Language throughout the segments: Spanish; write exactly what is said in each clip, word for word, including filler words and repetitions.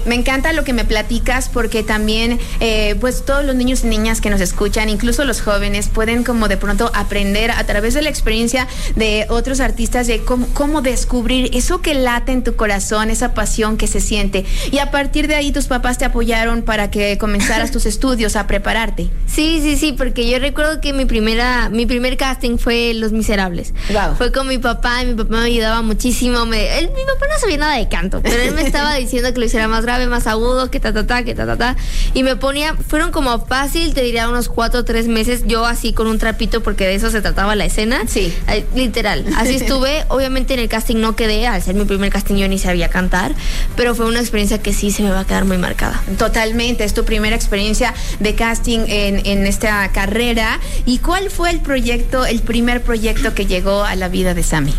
Me encanta lo que me platicas porque también eh, pues todos los niños y niñas que nos escuchan, incluso los jóvenes, pueden como de pronto aprender a través de la experiencia de otros artistas de cómo, cómo descubrir eso que late en tu corazón, esa pasión que se siente. Y a partir de ahí tus papás te apoyaron para que comenzaras tus estudios, a prepararte. Sí, sí, sí, porque yo recuerdo que mi primera, mi primer casting fue Los Miserables. Wow. Fue con mi papá y mi papá me ayudaba muchísimo. Me, él, mi papá no sabía nada de canto, pero él me estaba diciendo que lo hiciera más grave, más agudo, que ta, ta, ta, que ta, ta, ta. Y me ponía, fueron como fácil, te diría unos cuatro o tres meses, yo así con un trapito, porque de eso se trataba la escena. Sí. Eh, literal. Así estuve. Obviamente en el casting no quedé, al ser mi primer casting yo ni sabía cantar, pero fue una experiencia que sí se me va a quedar muy marcada. Totalmente, es tu primera experiencia de casting en, en esta carrera. ¿Y cuál fue el proyecto, el primer proyecto que llegó a la vida de Sammy?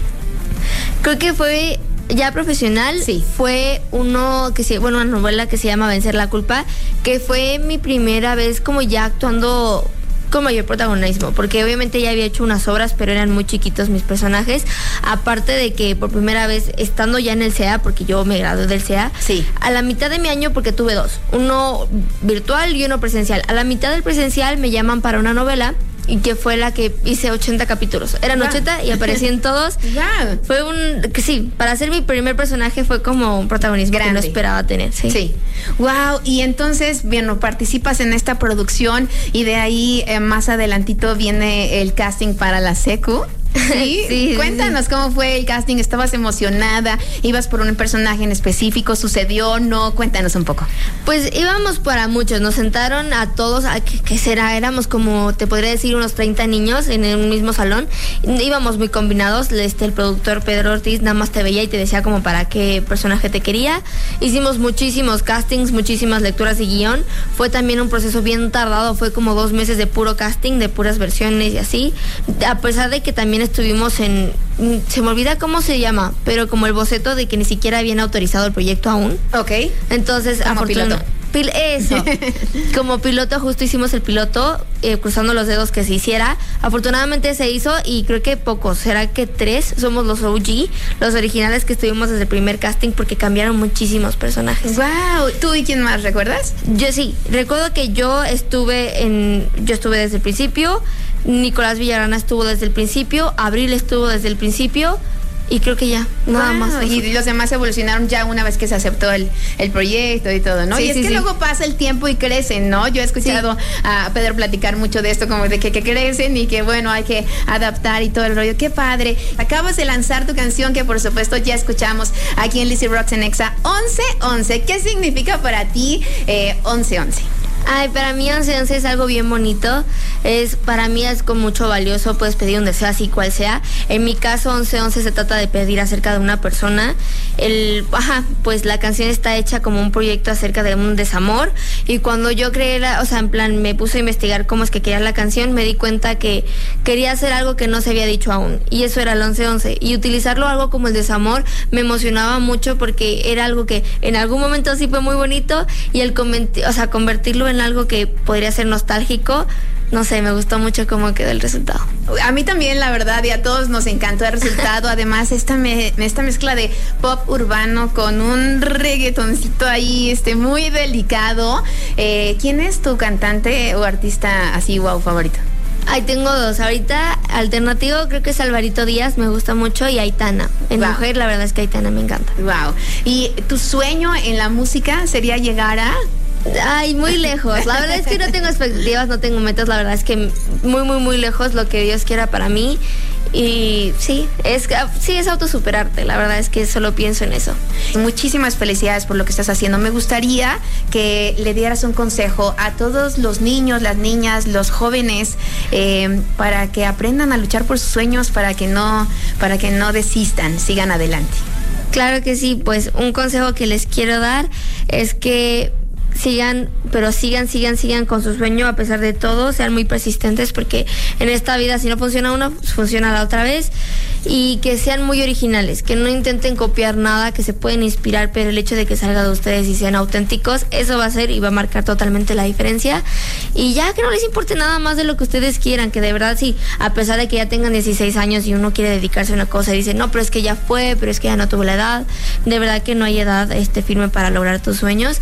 Creo que fue ya profesional. Sí. Fue uno que se, bueno, una novela que se llama Vencer la culpa, que fue mi primera vez como ya actuando con mayor protagonismo, porque obviamente ya había hecho unas obras, pero eran muy chiquitos mis personajes, aparte de que por primera vez estando ya en el C E A, porque yo me gradué del C E A, sí, a la mitad de mi año, porque tuve dos, uno virtual y uno presencial, a la mitad del presencial me llaman para una novela, y que fue la que hice ochenta capítulos. Eran wow. ochenta y aparecí en todos. Wow. Fue un... que sí, para ser mi primer personaje fue como un protagonismo grande, que no esperaba tener. Sí. sí. Wow. Y entonces, bueno, participas en esta producción y de ahí eh, más adelantito viene el casting para la secu. ¿Sí? sí, cuéntanos sí. cómo fue el casting. ¿Estabas emocionada? ¿Ibas por un personaje en específico? ¿Sucedió? ¿No? Cuéntanos un poco. Pues íbamos para muchos. Nos sentaron a todos. A, ¿qué, ¿Qué será? Éramos como, te podría decir, unos treinta niños en un mismo salón. Íbamos muy combinados. Este, el productor Pedro Ortiz nada más te veía y te decía como para qué personaje te quería. Hicimos muchísimos castings, muchísimas lecturas y guión. Fue también un proceso bien tardado. Fue como dos meses de puro casting, de puras versiones y así. A pesar de que también estuvimos en, se me olvida cómo se llama, pero como el boceto de que ni siquiera habían autorizado el proyecto aún. Ok. Entonces, como piloto. Pil, eso. Como piloto justo hicimos el piloto, eh, cruzando los dedos que se hiciera. Afortunadamente se hizo y creo que pocos, será que tres somos los O G, los originales que estuvimos desde el primer casting, porque cambiaron muchísimos personajes. Wow. ¿Tú y quién más recuerdas? Yo sí, recuerdo que yo estuve en, yo estuve desde el principio. Nicolás Villarana estuvo desde el principio, Abril estuvo desde el principio y creo que ya, nada wow. más. Y los demás evolucionaron ya una vez que se aceptó el, el proyecto y todo, ¿no? Sí, y es sí, que sí. luego pasa el tiempo y crecen, ¿no? Yo he escuchado sí. a Pedro platicar mucho de esto, como de que, que crecen y que, bueno, hay que adaptar y todo el rollo. ¡Qué padre! Acabas de lanzar tu canción que, por supuesto, ya escuchamos aquí en Lizzy Rocks en Exa. once once, ¿qué significa para ti eh, once once? Ay, para mí once once es algo bien bonito. Es, para mí es con mucho valioso. Puedes pedir un deseo así cual sea. En mi caso, once once se trata de pedir acerca de una persona. El, ajá, pues la canción está hecha como un proyecto acerca de un desamor. Y cuando yo creé la, o sea, en plan, me puse a investigar cómo es que quería la canción, me di cuenta que quería hacer algo que no se había dicho aún. Y eso era el once once. Y utilizarlo algo como el desamor me emocionaba mucho porque era algo que en algún momento sí fue muy bonito. Y el comentar, o sea, convertirlo en en algo que podría ser nostálgico, no sé, me gustó mucho cómo quedó el resultado. A mí también, la verdad, y a todos nos encantó el resultado. Además, esta, me, esta mezcla de pop urbano con un reggaetoncito ahí, este, muy delicado. Eh, ¿Quién es tu cantante o artista así, wow, favorito? Ay, tengo dos. Ahorita, alternativo, creo que es Alvarito Díaz, me gusta mucho, y Aitana. En wow. mujer, la verdad es que Aitana me encanta. Wow. ¿Y tu sueño en la música sería llegar a...? Ay, muy lejos. La verdad es que no tengo expectativas, no tengo metas. La verdad es que muy, muy, muy lejos, lo que Dios quiera para mí. Y sí, es, sí, es autosuperarte. La verdad es que solo pienso en eso. Muchísimas felicidades por lo que estás haciendo. Me gustaría que le dieras un consejo a todos los niños, las niñas, los jóvenes, eh, para que aprendan a luchar por sus sueños, para que no, para que no desistan, sigan adelante. Claro que sí, pues un consejo que les quiero dar es que sigan, pero sigan, sigan, sigan con su sueño a pesar de todo, sean muy persistentes porque en esta vida si no funciona uno, pues funciona la otra vez, y que sean muy originales, que no intenten copiar nada, que se pueden inspirar, pero el hecho de que salga de ustedes y sean auténticos, eso va a ser y va a marcar totalmente la diferencia. Y ya que no les importe nada más de lo que ustedes quieran, que de verdad sí, a pesar de que ya tengan dieciséis años y uno quiere dedicarse a una cosa y dice, no, pero es que ya fue, pero es que ya no tuvo la edad, de verdad que no hay edad este firme para lograr tus sueños.